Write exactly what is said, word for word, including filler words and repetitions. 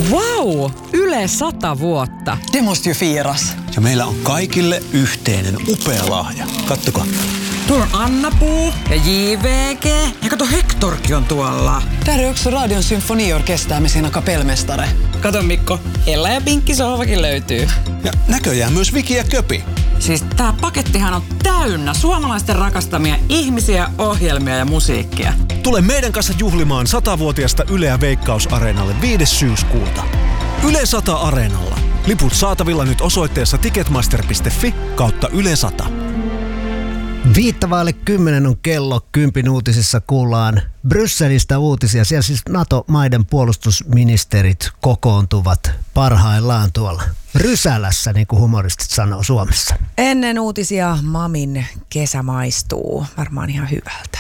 Vau! Yle sata vuotta. Det måste ju firas. Ja meillä on kaikille yhteinen upea lahja. Kattokaa. Tuolla on Anna-Puu ja J V G. Ja kato, Hektorkin on tuolla. Där är också Radion symfoniorkester med sina kapellmästare. Kato Mikko, Ella ja Pinkki sohvakin löytyy. Ja näköjään myös Viki ja Köpi. Siis tää pakettihan on täynnä suomalaisten rakastamia ihmisiä, ohjelmia ja musiikkia. Tule meidän kanssa juhlimaan satavuotiasta Yleä Veikkaus-areenalle viides syyskuuta. Yle sata Areenalla. Liput saatavilla nyt osoitteessa ticketmaster piste fi kautta Yle sata. Viittavaille kymmenen on kello. Kympin uutisissa kuullaan Brysselistä uutisia. Siellä siis NATO-maiden puolustusministerit kokoontuvat parhaillaan tuolla Rysälässä, niin kuin humoristit sanoo Suomessa. Ennen uutisia Mamin kesä maistuu varmaan ihan hyvältä.